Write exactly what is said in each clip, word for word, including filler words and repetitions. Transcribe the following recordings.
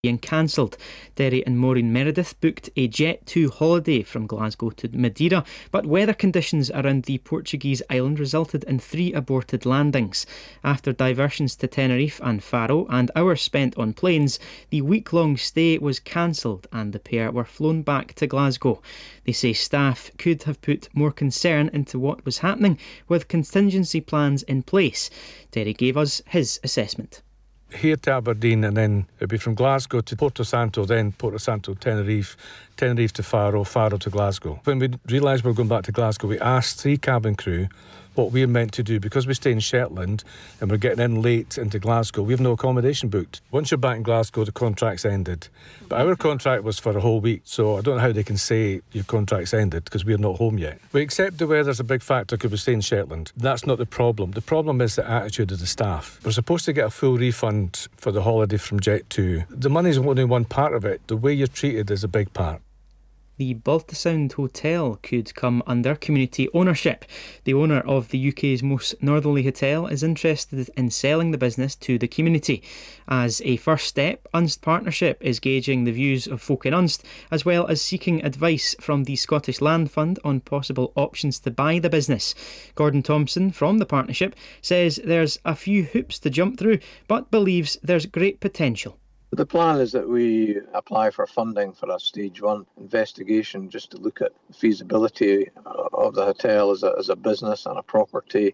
being cancelled. Derry and Maureen Meredith booked a Jet two holiday from Glasgow to Madeira, but weather conditions around the Portuguese island resulted in three aborted landings. After diversions to Tenerife and Faro and hours spent on planes, the week-long stay was cancelled and the pair were flown back to Glasgow. They say staff could have put more concern into what was happening with contingency plans in place. Derry gave us his assessment. Here to Aberdeen, and then it'd be from Glasgow to Porto Santo, then Porto Santo, Tenerife, Tenerife to Faro, Faro to Glasgow. When we realised we were going back to Glasgow, we asked three cabin crew what we were meant to do. Because we stay in Shetland and we're getting in late into Glasgow, we have no accommodation booked. Once you're back in Glasgow, the contract's ended. But our contract was for a whole week, so I don't know how they can say your contract's ended because we're not home yet. We accept the weather's a big factor because we stay in Shetland. That's not the problem. The problem is the attitude of the staff. We're supposed to get a full refund for the holiday from Jet two. The money's only one part of it. The way you're treated is a big part. The Baltasound Hotel could come under community ownership. The owner of the U K's most northerly hotel is interested in selling the business to the community. As a first step, Unst Partnership is gauging the views of folk in Unst, as well as seeking advice from the Scottish Land Fund on possible options to buy the business. Gordon Thompson from the partnership says there's a few hoops to jump through, but believes there's great potential. The plan is that we apply for funding for a stage one investigation just to look at the feasibility of the hotel as a, as a business and a property.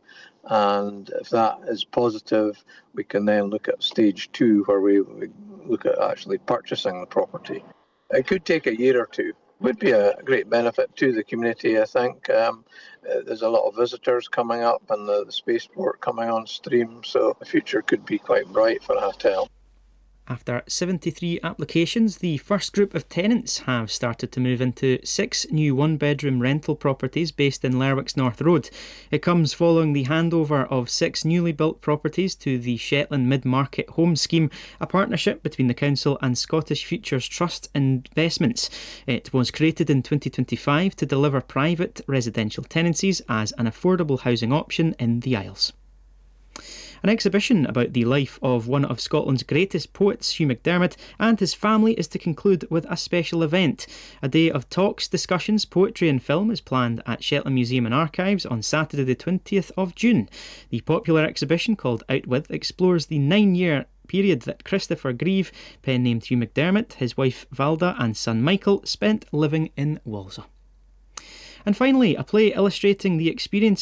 And if that is positive, we can then look at stage two where we, we look at actually purchasing the property. It could take a year or two. It would be a great benefit to the community, I think. Um, there's a lot of visitors coming up and the, the spaceport coming on stream, so the future could be quite bright for a hotel. After seventy-three applications, the first group of tenants have started to move into six new one-bedroom rental properties based in Lerwick's North Road. It comes following the handover of six newly built properties to the Shetland Mid-Market Home Scheme, a partnership between the Council and Scottish Futures Trust Investments. It was created in twenty twenty-five to deliver private residential tenancies as an affordable housing option in the Isles. An exhibition about the life of one of Scotland's greatest poets, Hugh McDermott, and his family is to conclude with a special event. A day of talks, discussions, poetry and film is planned at Shetland Museum and Archives on Saturday the twentieth of June. The popular exhibition, called Out With, explores the nine-year period that Christopher Grieve, pen-named Hugh McDermott, his wife Valda and son Michael spent living in Walsall. And finally, a play illustrating the experiences